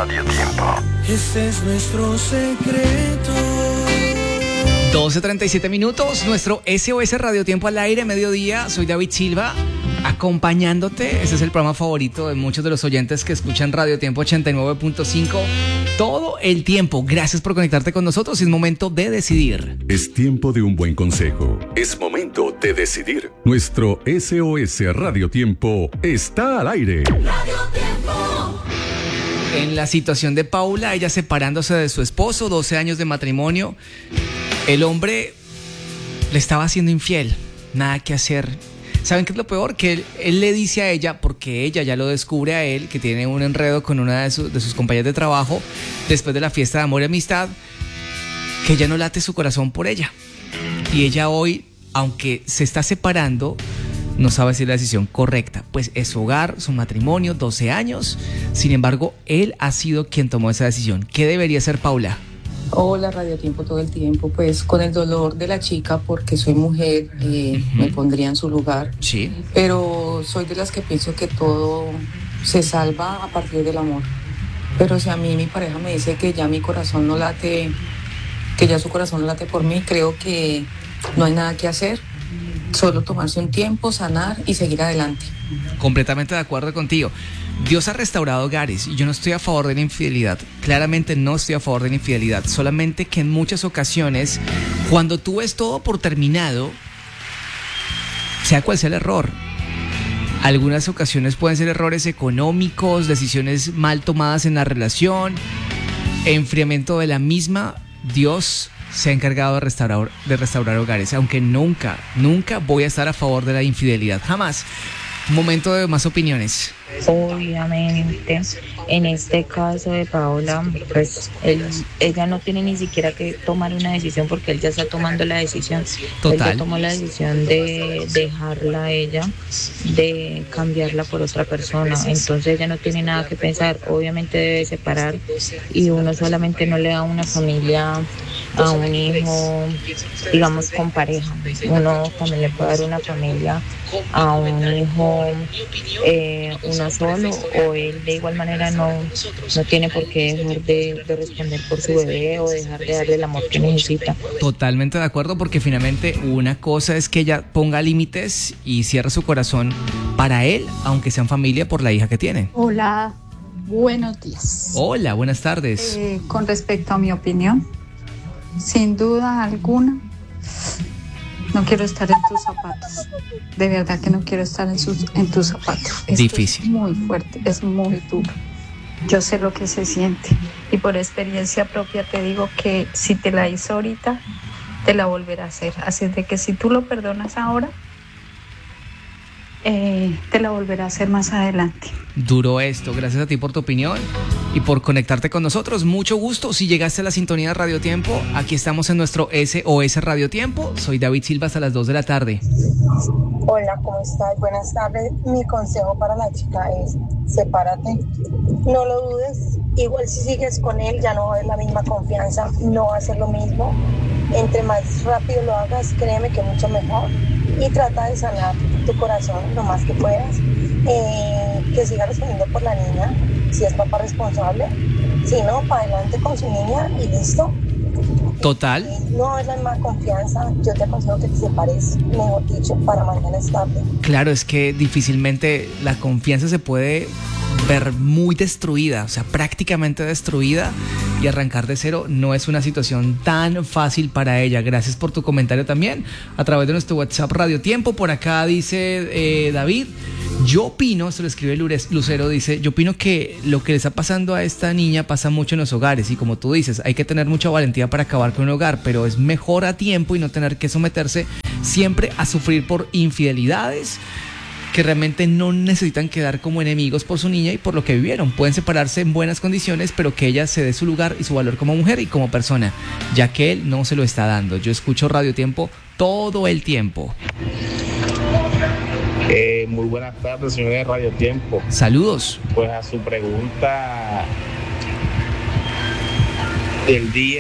Radio Tiempo. Este es nuestro secreto. 12:37 minutos, nuestro SOS Radio Tiempo al aire, mediodía. Soy David Silva, acompañándote. Este es el programa favorito de muchos de los oyentes que escuchan Radio Tiempo 89.5 todo el tiempo. Gracias por conectarte con nosotros. Es momento de decidir. Es tiempo de un buen consejo. Es momento de decidir. Nuestro SOS Radio Tiempo está al aire. Radio Tiempo. En la situación de Paula, ella separándose de su esposo, 12 años de matrimonio. El hombre le estaba haciendo infiel, nada que hacer. ¿Saben qué es lo peor? Que él le dice a ella, porque ella ya lo descubre a él, que tiene un enredo con una de sus compañeras de trabajo, después de la fiesta de amor y amistad, que ya no late su corazón por ella. Y ella hoy, aunque se está separando, no sabe si es la decisión correcta. Pues es su hogar, su matrimonio, 12 años. Sin embargo, él ha sido quien tomó esa decisión. ¿Qué debería hacer Paula? Hola, Radio Tiempo todo el tiempo. Pues con el dolor de la chica, porque soy mujer, me pondría en su lugar. Sí. Pero soy de las que pienso que todo se salva a partir del amor. Pero si a mí mi pareja me dice que ya mi corazón no late, que ya su corazón no late por mí, creo que no hay nada que hacer. Solo tomarse un tiempo, sanar y seguir adelante. Completamente de acuerdo contigo. Dios ha restaurado hogares y yo no estoy a favor de la infidelidad. Claramente no estoy a favor de la infidelidad. Solamente que en muchas ocasiones, cuando tú ves todo por terminado, sea cual sea el error, algunas ocasiones pueden ser errores económicos, decisiones mal tomadas en la relación, enfriamiento de la misma. Dios se ha encargado de restaurar hogares, aunque nunca voy a estar a favor de la infidelidad, jamás. Momento de más opiniones. Obviamente, en este caso de Paola, pues ella no tiene ni siquiera que tomar una decisión porque él ya está tomando la decisión. Total. Él ya tomó la decisión de dejarla a ella, de cambiarla por otra persona. Entonces ella no tiene nada que pensar. Obviamente debe separar y uno solamente no le da una familia a un hijo, digamos, con pareja. Uno también le puede dar una familia a un hijo uno solo, o él de igual manera no tiene por qué dejar de responder por su bebé o dejar de darle el amor que necesita. Totalmente de acuerdo, porque finalmente una cosa es que ella ponga límites y cierre su corazón para él, aunque sean familia, por la hija que tiene. Hola, buenos días. Hola, buenas tardes. Con respecto a mi opinión, sin duda alguna, no quiero estar en tus zapatos. De verdad que no quiero estar en tus zapatos. Esto difícil. Es muy fuerte, es muy duro. Yo sé lo que se siente. Y por experiencia propia te digo que si te la hizo ahorita, te la volverá a hacer. Así de que si tú lo perdonas ahora, te la volverá a hacer más adelante. Duro esto, gracias a ti por tu opinión y por conectarte con nosotros. Mucho gusto. Si llegaste a la sintonía de Radio Tiempo, aquí estamos en nuestro SOS Radio Tiempo. Soy David Silva hasta las 2 de la tarde. Hola, ¿cómo estás? Buenas tardes. Mi consejo para la chica es: sepárate, no lo dudes. Igual si sigues con él ya no va a haber la misma confianza, no va a ser lo mismo. Entre más rápido lo hagas, créeme que mucho mejor. Y trata de sanar tu corazón lo más que puedas. Que siga respondiendo por la niña, si es papá responsable. Si no, para adelante con su niña y listo. Total. No es la misma confianza. Yo te aconsejo que te separes, mejor dicho, para mañana estable. Claro, es que difícilmente la confianza se puede ver muy destruida, o sea, prácticamente destruida, y arrancar de cero no es una situación tan fácil para ella. Gracias por tu comentario también a través de nuestro WhatsApp Radio Tiempo. Por acá dice David: yo opino, esto lo escribe Lucero, dice: yo opino que lo que le está pasando a esta niña pasa mucho en los hogares, y como tú dices, hay que tener mucha valentía para acabar con un hogar, pero es mejor a tiempo y no tener que someterse siempre a sufrir por infidelidades que realmente no necesitan quedar como enemigos por su niña y por lo que vivieron. Pueden separarse en buenas condiciones, pero que ella se dé su lugar y su valor como mujer y como persona, ya que él no se lo está dando. Yo escucho Radio Tiempo todo el tiempo. Muy buenas tardes, señores de Radio Tiempo. Saludos. Pues a su pregunta del día,